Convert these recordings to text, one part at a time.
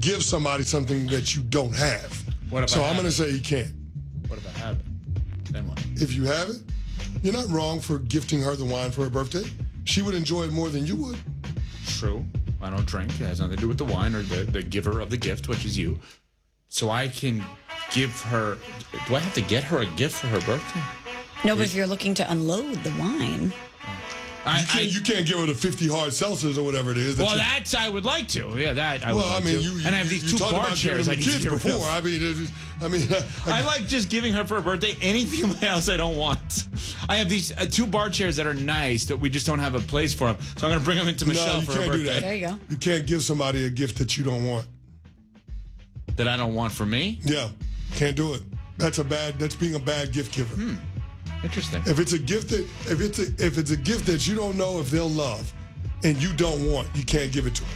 give somebody something that you don't have. What if so I I'm have going to it? say he can't. What if I have it? Then what? If you have it, you're not wrong for gifting her the wine for her birthday. She would enjoy it more than you would. True. I don't drink. It has nothing to do with the wine or the giver of the gift, which is you. So I can give her... Do I have to get her a gift for her birthday? No, but if you're looking to unload the wine. You can't give her the 50 hard seltzers or whatever it is. Well, that's I would like to. Yeah, that I would like to. you and I have these you two talked bar about chairs I giving need to kids get rid before. of. I like just giving her for her birthday anything in my house I don't want. I have these two bar chairs that are nice that we just don't have a place for them. So I'm going to bring them into Michelle you for her can't do birthday. that. There you go. You can't give somebody a gift that you don't want. That I don't want for me? Yeah, can't do it. That's being a bad gift giver. Interesting. If it's a gift that you don't know if they'll love, and you don't want, you can't give it to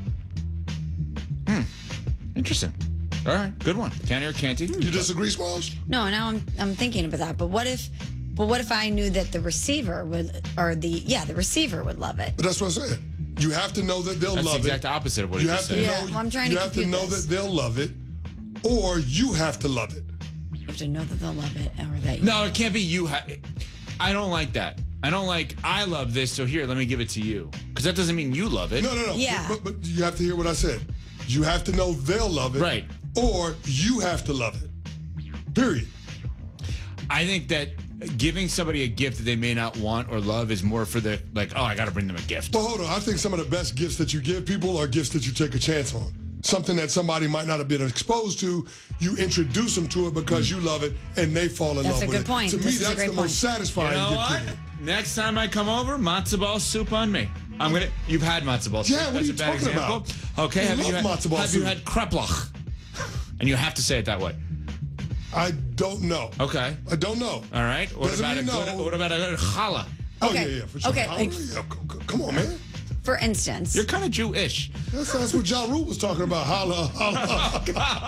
them. Interesting. All right, good one. Canny or Canty? You disagree, Smalls? No, now I'm thinking about that. But what if I knew that the receiver would, or the receiver would love it? But that's what I said. You have to know that they'll That's love the it. exact opposite of what You you have just to said. know. Yeah, well, I'm trying to you have to compute know this. that they'll love it, or you have to love it. You have to know that they'll love it, or that. No, it can't be you. I don't like that. I love this, so here, let me give it to you. Because that doesn't mean you love it. No. Yeah. But you have to hear what I said. You have to know they'll love it. Right. Or you have to love it. Period. I think that giving somebody a gift that they may not want or love is more for the, like, oh, I got to bring them a gift. But hold on. I think some of the best gifts that you give people are gifts that you take a chance on. Something that somebody might not have been exposed to, you introduce them to it because you love it, and they fall in That's love a with good it. point. To me, This is a that's great the point. most satisfying You know gift what? giver. Next time I come over, matzo ball soup on me. You've had matzo ball soup. Yeah, what That's are you a bad talking example. about? Okay, I have you love had matzo ball have you soup. had kreplach? And you have to say it that way. I don't know. Okay. I don't know. All right. What Doesn't about mean no. what about a good challah? Oh, Okay. yeah, for sure. Okay, Oh, like- yeah, come on, man. For instance, You're kind of Jewish. That's what Ja Rule was talking about. Holla, holla.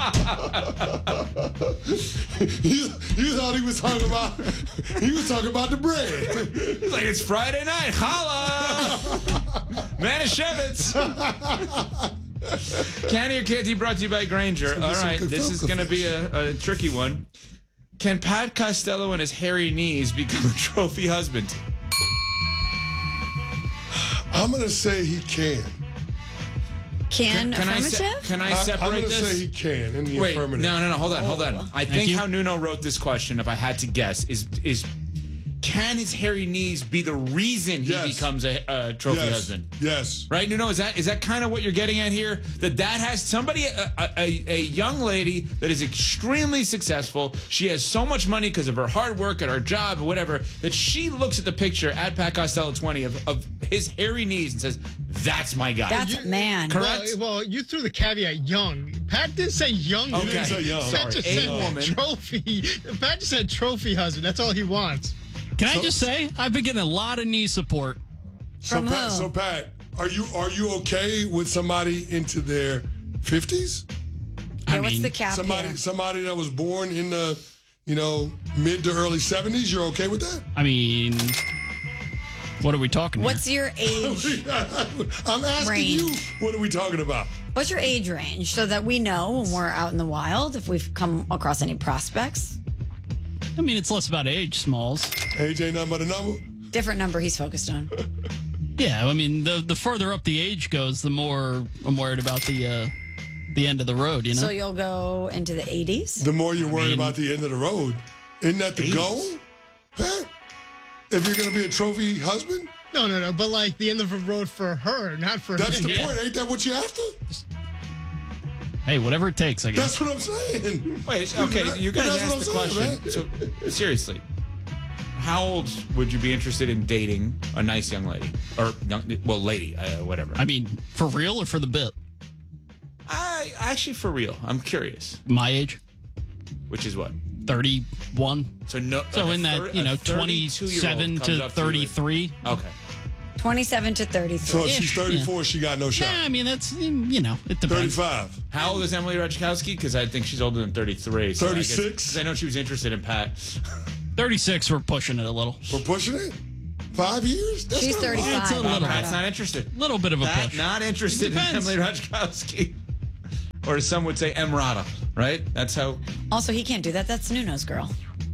you thought he was talking about the bread. He's like, it's Friday night. Holla! Manischewitz. Canny or Canty brought to you by Granger. All right, this is going to be a tricky one. Can Pat Costello and his hairy knees become a trophy husband? I'm going to say he can. can affirmative? Can I I'm separate going to this? say he can in the Wait, affirmative. no, hold on. I think you. how Nuno wrote this question, if I had to guess, is can his hairy knees be the reason he Yes. becomes a trophy Yes. husband? Yes. Right, Nuno, is that kind of what you're getting at here? That has somebody, a young lady that is extremely successful. She has so much money because of her hard work at her job or whatever, that she looks at the picture at Pat Costello 20 of his hairy knees and says, that's my guy. That's man. Correct. Well, you threw the caveat young. Pat did say young. Okay. He didn't say young. Pat Sorry, just a said woman. trophy. Pat just said trophy husband. That's all he wants. Can I just say, I've been getting a lot of knee support. From who? So Pat, are you okay with somebody into their 50s? Yeah, what's the cap here? Somebody that was born in the, mid to early 70s, you're okay with that? I mean, what are we talking What's here? your age? I'm asking Range. you, what are we talking about? What's your age range so that we know when we're out in the wild if we've come across any prospects? I mean, it's less about age, Smalls. Age ain't nothing but a number. Different number he's focused on. Yeah, I mean, the further up the age goes, the more I'm worried about the end of the road, you know? So you'll go into the 80s? The more you're worried about the end of the road, isn't that the goal, Pat? If you're going to be a trophy husband? No. But like the end of the road for her, not for That's him. the point. Ain't that what you have to? Hey, whatever it takes, I guess. That's what I'm saying. Wait, okay, you guys That's asked the what I'm saying, question. man. So, seriously, how old would you be interested in dating a nice young lady? Or, lady, whatever. I mean, for real or for the bit? Actually, for real, I'm curious. My age, Which is what? 31. So, no. So like in a that, thir- you know, a 32-year-old 27 comes to up you and- 33. Okay. 27 to 33. So if she's Ish, 34, she got no shot. Nah, I mean, that's, you know, it depends. 35. How old is Emily Ratajkowski? Because I think she's older than 33. So 36? Because I know she was interested in Pat. 36, we're pushing it a little. We're pushing it? 5 years? That's She's not a lot. 35. It's a little Pat's bit. not interested. Little bit of a Pat push. not interested in Depends. Emily Ratajkowski. or as some would say, Emrata, right? That's how. Also, he can't do that. That's Nuno's girl.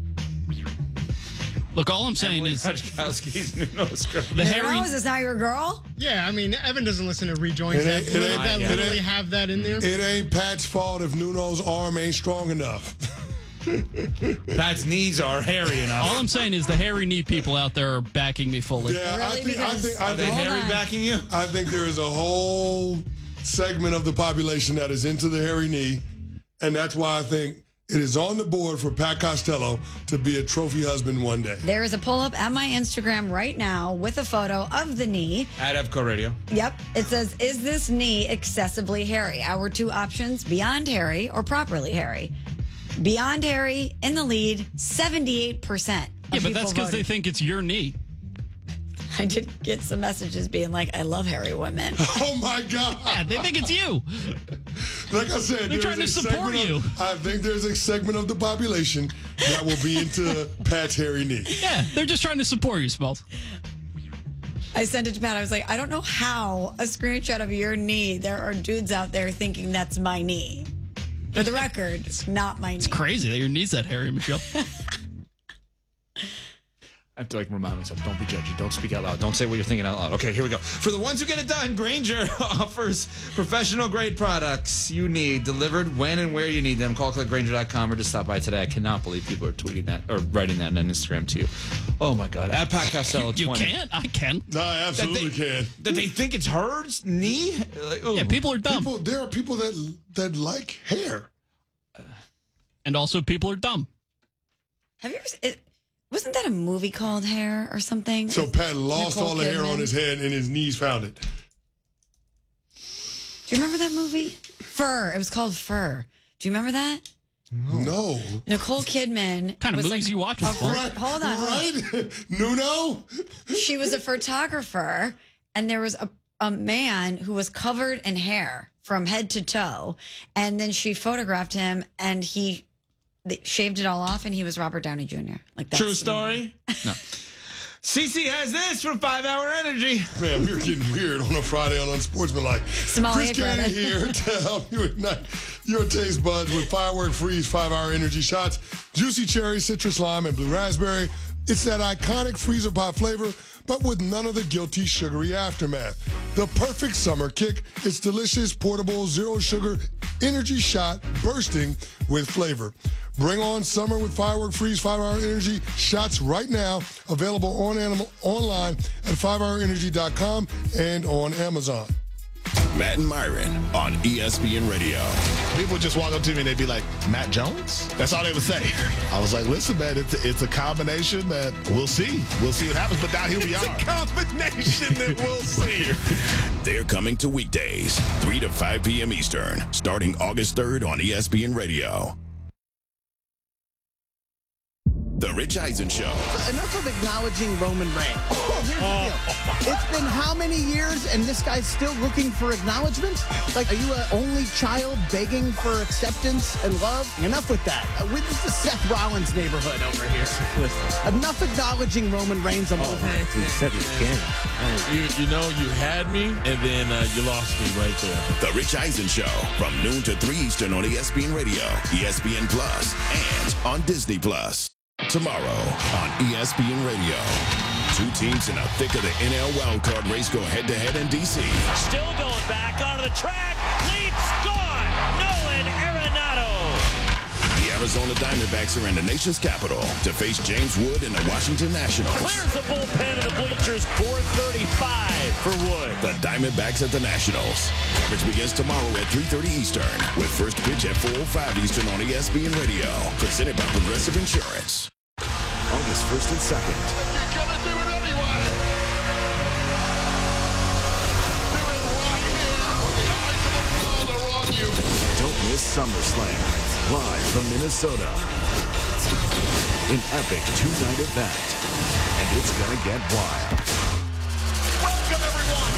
Look, all I'm saying Emily is Ratajkowski's Nuno's girl. the Harry. Rose is not your girl? Yeah, I mean, Evan doesn't listen to rejoins It that, ain't- it ain't- that it literally ain't- have that in there. It ain't Pat's fault if Nuno's arm ain't strong enough. Pat's knees are hairy enough. All I'm saying is the hairy knee people out there are backing me fully. Yeah, Really? Because- Are they Hold hairy on. backing you? I think there is a whole segment of the population that is into the hairy knee, and that's why I think it is on the board for Pat Costello to be a trophy husband one day. There is a pull up at my Instagram right now with a photo of the knee. At EVCO Radio. Yep. It says, is this knee excessively hairy? Our two options, beyond hairy or properly hairy. Beyond hairy in the lead, 78%. Yeah, but that's because they think it's your knee. I did get some messages being like, I love hairy women. Oh my God! Yeah, they think it's you. Like I said, They're there's trying to a support segment you. I think there's a segment of the population that will be into Pat's hairy knee. Yeah, they're just trying to support you, Smells. I sent it to Pat. I was like, I don't know how a screenshot of your knee, there are dudes out there thinking that's my knee. For the record, it's not my knee. Crazy that your knee's that hairy, Michelle. I have to remind myself, don't be judgy, don't speak out loud, don't say what you're thinking out loud. Okay, here we go. For the ones who get it done, Grainger offers professional grade products you need delivered when and where you need them. Call Grainger.com or just stop by today. I cannot believe people are tweeting that or writing that on Instagram to you. Oh my God. At Pat Costello 20. You can't? I can. No, I absolutely can. That they think it's hers knee? Like, ooh. Yeah, people are dumb. There are people that like hair. And also people are dumb. Have you ever wasn't that a movie called Hair or something? So Pat lost Nicole all the hair Kidman. on his head and his knees found it. Do you remember that movie? Fur. It was called Fur. Do you remember that? No. Nicole Kidman. Kind of was movies like you watch a with fun. Right, Hold on. Right? Nuno? She was a photographer, and there was a man who was covered in hair from head to toe, and then she photographed him, and they shaved it all off, and he was Robert Downey Jr. Like that's True story? No. CC has this from 5 Hour Energy. Man, we're getting weird on a Friday on Unsportsmanlike. Somali Chris Cannon brother. here to help you ignite your taste buds with Firework Freeze 5 Hour Energy shots. Juicy cherry, citrus lime, and blue raspberry. It's that iconic freezer pop flavor, but with none of the guilty sugary aftermath. The perfect summer kick. It's delicious, portable, zero sugar energy shot bursting with flavor. Bring on summer with Firework Freeze 5 Hour Energy shots right now. Available online at 5hourenergy.com and on Amazon. Matt and Myron on ESPN Radio. People would just walk up to me and they'd be like, Matt Jones? That's all they would say. I was like, listen, man, it's a combination that we'll see. We'll see what happens, but now here we are. It's a combination that we'll see. They're coming to weekdays, 3 to 5 p.m. Eastern, starting August 3rd on ESPN Radio. The Rich Eisen Show. Enough of acknowledging Roman Reigns. Here's the deal. It's been how many years and this guy's still looking for acknowledgement? Like, are you an only child begging for acceptance and love? Enough with that. This is the Seth Rollins neighborhood over here. Enough acknowledging Roman Reigns. I'm over it. You know, you had me, and then you lost me right there. The Rich Eisen Show from noon to 3 Eastern on ESPN Radio, ESPN Plus, and on Disney Plus. Tomorrow on ESPN Radio. Two teams in the thick of the NL wildcard race go head-to-head in D.C. Still going back onto the track. Lead's gone. Nolan Arenado. The Arizona Diamondbacks are in the nation's capital to face James Wood and the Washington Nationals. Clears the bullpen of the bleachers. 4:35 for Wood. The Diamondbacks at the Nationals. Coverage begins tomorrow at 3:30 Eastern with first pitch at 4:05 Eastern on ESPN Radio. Presented by Progressive Insurance. August 1st and 2nd. You're going to do it anyway. Do it right here. The eyes of the world are on you. Don't miss SummerSlam. Live from Minnesota. An epic two-night event. And it's going to get wild. Welcome, everyone.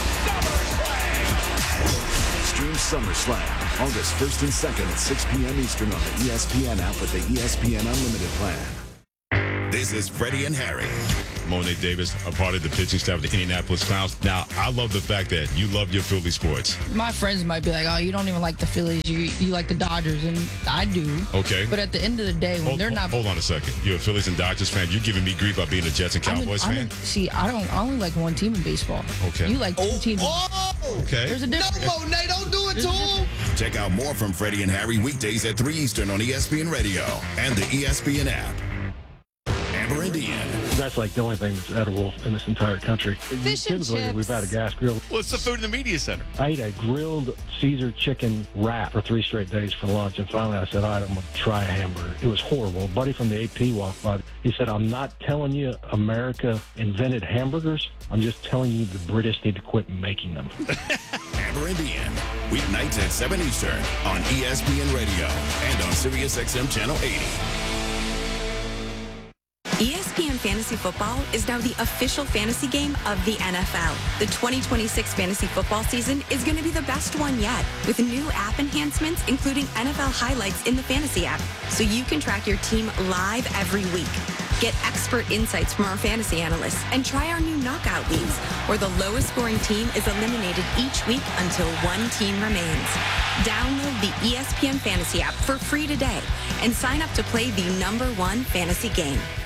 SummerSlam. Stream SummerSlam August 1st and 2nd at 6 p.m. Eastern on the ESPN app with the ESPN Unlimited plan. This is Freddie and Harry. Monet Davis, a part of the pitching staff of the Indianapolis Clowns. Now, I love the fact that you love your Philly sports. My friends might be like, oh, you don't even like the Phillies. You like the Dodgers, and I do. Okay. But at the end of the day, when they're not... Hold on a second. You're a Phillies and Dodgers fan. You're giving me grief about being a Jets and Cowboys fan? See, I only like one team in baseball. Okay. You like two teams. Okay. There's a difference. No, Monet, don't do it to him. Check out more from Freddie and Harry weekdays at 3 Eastern on ESPN Radio and the ESPN app. Amber and Ian. That's like the only thing that's edible in this entire country. Fish and chips. We've had a gas grill. What's the food in the media center? I ate a grilled Caesar chicken wrap for 3 straight days for lunch, and finally I said, all right, I'm going to try a hamburger. It was horrible. A buddy from the AP walked by. He said, I'm not telling you America invented hamburgers. I'm just telling you the British need to quit making them. Amber and Ian. Weeknights at 7 Eastern on ESPN Radio and on SiriusXM Channel 80. ESPN Fantasy Football is now the official fantasy game of the NFL. The 2026 fantasy football season is going to be the best one yet, with new app enhancements, including NFL highlights in the fantasy app, so you can track your team live every week. Get expert insights from our fantasy analysts and try our new knockout leagues, where the lowest scoring team is eliminated each week until one team remains. Download the ESPN Fantasy app for free today and sign up to play the #1 fantasy game.